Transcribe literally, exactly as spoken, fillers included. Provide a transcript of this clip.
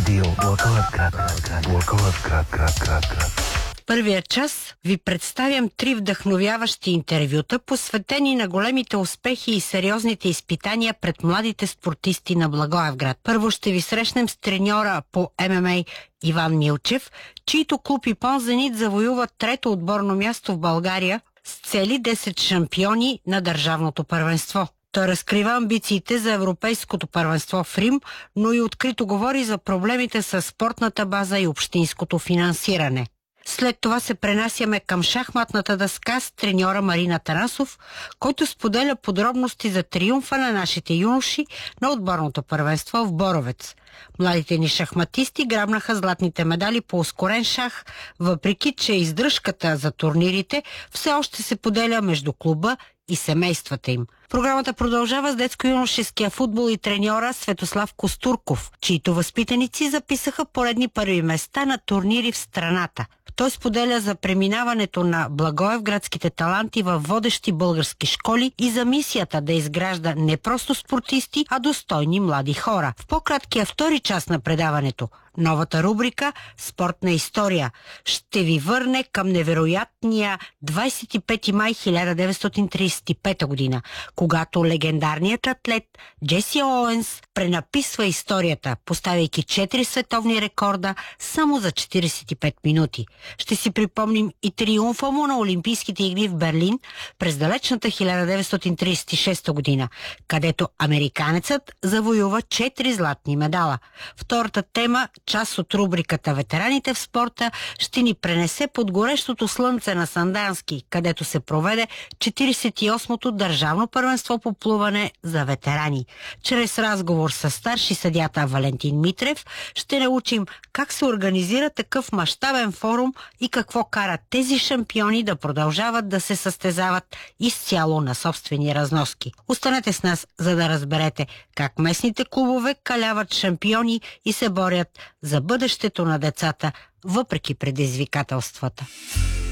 Радио Благоевград. Благоевград, град, град, град. В първия час ви представям три вдъхновяващи интервюта, посветени на големите успехи и сериозните изпитания пред младите спортисти на Благоевград. Първо ще ви срещнем с треньора по Ем Ем А Иван Милчев, чийто клуб Ипон Зенит завоюва трето отборно място в България с цели десет шампиони на държавното първенство. Той разкрива амбициите за европейското първенство в Рим, но и открито говори за проблемите с спортната база и общинското финансиране. След това се пренасяме към шахматната дъска с треньора Марин Атанасов, който споделя подробности за триумфа на нашите юноши на отборното първенство в Боровец. Младите ни шахматисти грабнаха златните медали по ускорен шах, въпреки че издръжката за турнирите все още се поделя между клуба и семействата им. Програмата продължава с детско-юношеския футбол и треньора Светослав Костурков, чието възпитаници записаха поредни първи места на турнири в страната. Той споделя за преминаването на благоевградските таланти във водещи български школи и за мисията да изгражда не просто спортисти, а достойни млади хора. В по-краткия втори част на предаването новата рубрика «Спортна история» ще ви върне към невероятния двадесет и пети май хиляда деветстотин тридесет и пета година, когато легендарният атлет Джеси Оуенс пренаписва историята, поставяйки четири световни рекорда само за четиридесет и пет минути. Ще си припомним и триумфа му на Олимпийските игри в Берлин през далечната хиляда деветстотин тридесет и шеста година, където американецът завоюва четири златни медала. Втората тема, част от рубриката «Ветераните в спорта», ще ни пренесе под горещото слънце на Сандански, където се проведе четиридесет и осмото държавно първенство по плуване за ветерани. Чрез разговор с старши съдията Валентин Митрев ще научим как се организира такъв мащабен форум и какво кара тези шампиони да продължават да се състезават изцяло на собствени разноски. Останете с нас, за да разберете как местните клубове каляват шампиони и се борят за бъдещето на децата, въпреки предизвикателствата.